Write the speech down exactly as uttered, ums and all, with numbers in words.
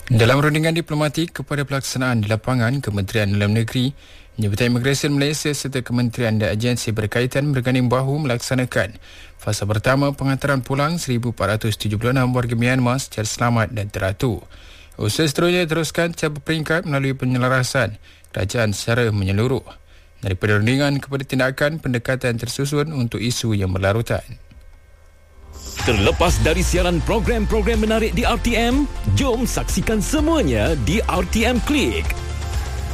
Dalam rundingan diplomatik kepada pelaksanaan di lapangan, Kementerian Dalam Negeri, Jabatan Imigresen Malaysia serta kementerian dan agensi berkaitan berganding bahu melaksanakan fasa pertama pengantaran pulang seribu empat ratus tujuh puluh enam warga Myanmar secara selamat dan teratur. Usaha seterusnya diteruskan secara berperingkat melalui penyelarasan kerajaan secara menyeluruh. Daripada rundingan kepada tindakan, pendekatan tersusun untuk isu yang berlarutan. Terlepas dari siaran program-program menarik di R T M, jom saksikan semuanya di R T M Klik.